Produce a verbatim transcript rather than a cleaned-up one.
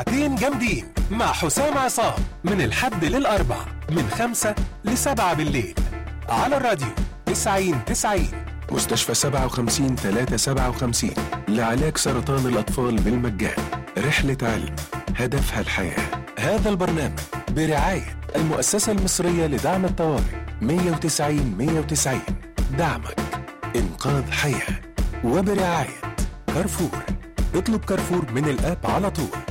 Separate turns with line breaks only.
ساعتين جامدين مع حسام عصام من الحد للأربع من خمسة لسبعة بالليل على الراديو تسعين تسعين. مستشفى سبعة وخمسين ثلاثة سبعة وخمسين لعلاج سرطان الأطفال بالمجان. رحلة علم هدفها الحياة. هذا البرنامج برعاية المؤسسة المصرية لدعم الطوارئ مية وتسعين مية وتسعين. دعمك إنقاذ حياة. وبرعاية كارفور. اطلب كارفور من الآب على طول